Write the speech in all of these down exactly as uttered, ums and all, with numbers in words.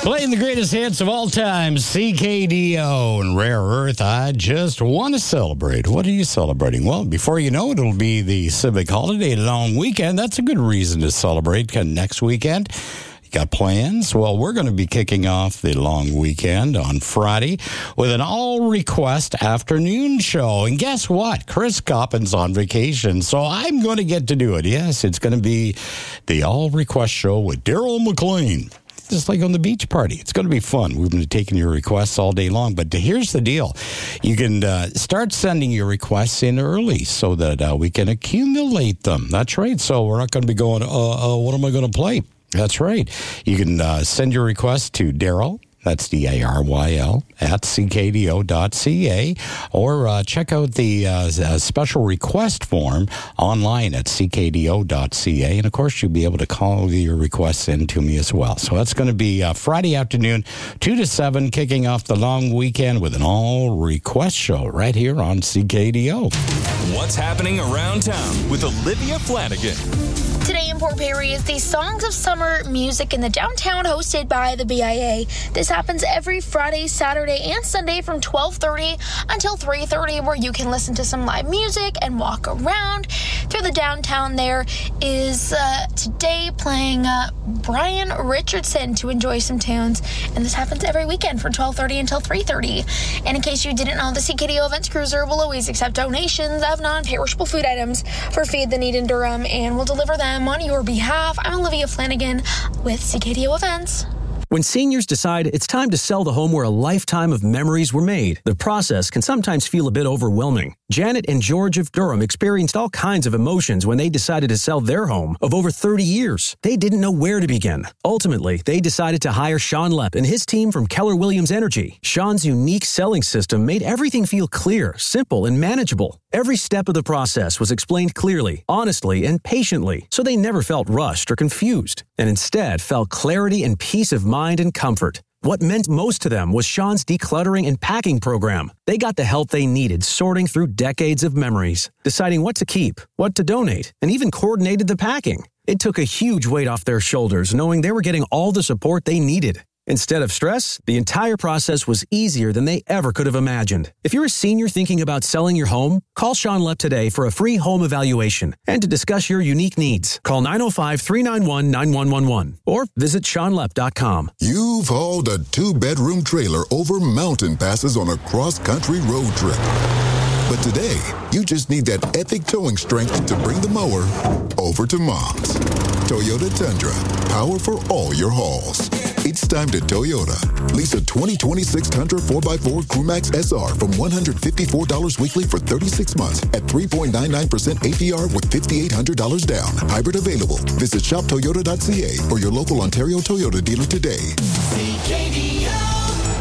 Playing the greatest hits of all time, C K D O and Rare Earth. I just want to celebrate. What are you celebrating? Well, before you know it, it'll be the civic holiday long weekend. That's a good reason to celebrate next weekend. You got plans? Well, we're going to be kicking off the long weekend on Friday with an all-request afternoon show. And guess what? Chris Coppin's on vacation, so I'm going to get to do it. Yes, it's going to be the all-request show with Daryl McLean. Just like on the beach party. It's going to be fun. We've been taking your requests all day long. But here's the deal. You can uh, start sending your requests in early so that uh, we can accumulate them. That's right. So we're not going to be going, uh, uh, what am I going to play? That's right. You can uh, send your request to Daryl. That's D A R Y L, at C K D O dot C A, or uh, check out the uh, special request form online at C K D O dot C A. And, of course, you'll be able to call your requests in to me as well. So that's going to be uh, Friday afternoon, two to seven, kicking off the long weekend with an all-request show right here on C K D O. What's happening around town with Olivia Flanagan? Today in Port Perry is the Songs of Summer Music in the Downtown, hosted by the B I A. This happens every Friday, Saturday, and Sunday from twelve thirty until three thirty, where you can listen to some live music and walk around through the downtown. There is uh, today playing uh, Brian Richardson to enjoy some tunes, and this happens every weekend from twelve thirty until three thirty. And in case you didn't know, the C K D O Events Cruiser will always accept donations of non-perishable food items for Feed the Need in Durham, and will deliver them on your behalf. I'm Olivia Flanagan with C K D O Events. When seniors decide it's time to sell the home where a lifetime of memories were made, the process can sometimes feel a bit overwhelming. Janet and George of Durham experienced all kinds of emotions when they decided to sell their home of over thirty years. They didn't know where to begin. Ultimately, they decided to hire Sean Lepp and his team from Keller Williams Energy. Sean's unique selling system made everything feel clear, simple, and manageable. Every step of the process was explained clearly, honestly, and patiently, so they never felt rushed or confused, and instead felt clarity and peace of mind and comfort. What meant most to them was Sean's decluttering and packing program. They got the help they needed sorting through decades of memories, deciding what to keep, what to donate, and even coordinated the packing. It took a huge weight off their shoulders knowing they were getting all the support they needed. Instead of stress, the entire process was easier than they ever could have imagined. If you're a senior thinking about selling your home, call Sean Lepp today for a free home evaluation and to discuss your unique needs. Call nine oh five, three nine one, nine one one one or visit sean lepp dot com. You've hauled a two-bedroom trailer over mountain passes on a cross-country road trip. But today, you just need that epic towing strength to bring the mower over to Mom's. Toyota Tundra, power for all your hauls. It's time to Toyota. Lease a twenty twenty-six Tundra four by four Crewmax S R from one hundred fifty-four dollars weekly for thirty-six months at three point nine nine percent A P R with five thousand eight hundred dollars down. Hybrid available. Visit shop toyota dot c a or your local Ontario Toyota dealer today. C K D O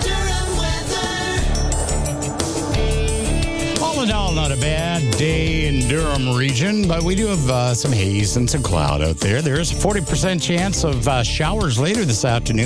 Durham weather. All in all, not a bad day in Durham region, but we do have uh, some haze and some cloud out there. There's a forty percent chance of uh, showers later this afternoon.